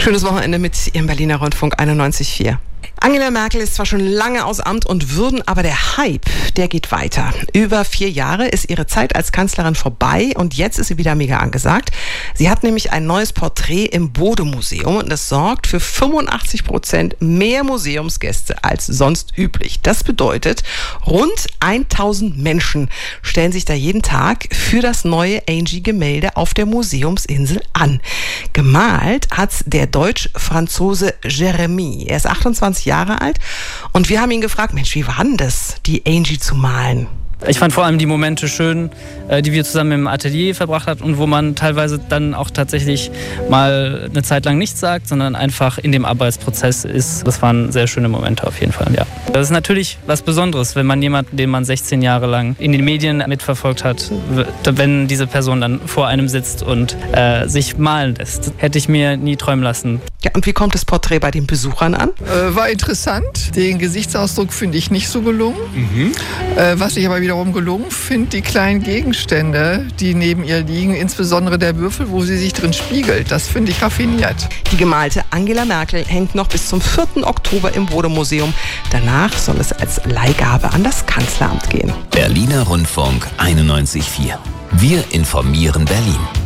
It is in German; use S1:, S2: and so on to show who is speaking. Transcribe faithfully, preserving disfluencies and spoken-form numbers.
S1: Schönes Wochenende mit Ihrem Berliner Rundfunk einundneunzig Komma vier. Angela Merkel ist zwar schon lange aus Amt und Würden, aber der Hype, der geht weiter. Über vier Jahre ist ihre Zeit als Kanzlerin vorbei und jetzt ist sie wieder mega angesagt. Sie hat nämlich ein neues Porträt im Bode-Museum und das sorgt für fünfundachtzig Prozent mehr Museumsgäste als sonst üblich. Das bedeutet, rund tausend Menschen stellen sich da jeden Tag für das neue Angie-Gemälde auf der Museumsinsel an. Gemalt hat's der Deutsch-Franzose Jérémy. Er ist achtundzwanzig Jahre alt und wir haben ihn gefragt, Mensch, wie war denn das, die Angie zu malen?
S2: Ich fand vor allem die Momente schön, die wir zusammen im Atelier verbracht haben und wo man teilweise dann auch tatsächlich mal eine Zeit lang nichts sagt, sondern einfach in dem Arbeitsprozess ist. Das waren sehr schöne Momente auf jeden Fall, ja. Das ist natürlich was Besonderes, wenn man jemanden, den man sechzehn Jahre lang in den Medien mitverfolgt hat, wenn diese Person dann vor einem sitzt und äh, sich malen lässt. Hätte ich mir nie träumen lassen.
S1: Ja, und wie kommt das Porträt bei den Besuchern an?
S3: Äh, war interessant. Den Gesichtsausdruck finde ich nicht so gelungen. Mhm. Äh, was ich aber wiederum gelungen finde, die kleinen Gegenstände, die neben ihr liegen, insbesondere der Würfel, wo sie sich drin spiegelt. Das finde ich raffiniert.
S1: Die gemalte Angela Merkel hängt noch bis zum vierten Oktober im Bode-Museum. Danach soll es als Leihgabe an das Kanzleramt gehen.
S4: Berliner Rundfunk einundneunzig Komma vier. Wir informieren Berlin.